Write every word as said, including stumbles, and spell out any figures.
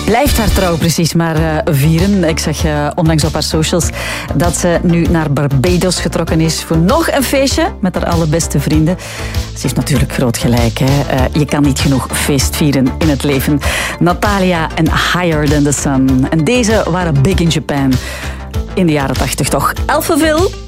blijft haar trouw precies maar uh, vieren. Ik zag uh, onlangs op haar socials dat ze nu naar Barbados getrokken is voor nog een feestje met haar allerbeste vrienden. Ze heeft natuurlijk groot gelijk. Hè? Uh, je kan niet genoeg feest vieren in het leven. Natalia en Higher Than The Sun. En deze waren big in Japan. In de jaren tachtig toch. Alphaville.